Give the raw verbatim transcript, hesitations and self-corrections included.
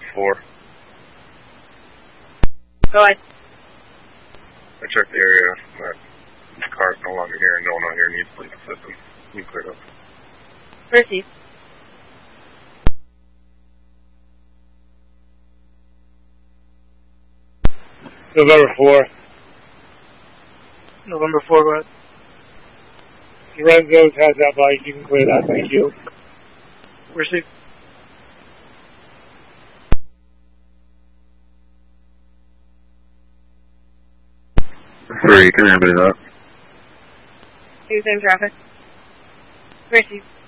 four. Go ahead. I checked the area. But the car's no longer here, and no one out here needs to leave the system. You cleared up. Receive. November four. November four, go ahead. Lorenzo's has that bike. You can clear that. Thank you. Receive. Three, can I have it up? Same traffic. Receive.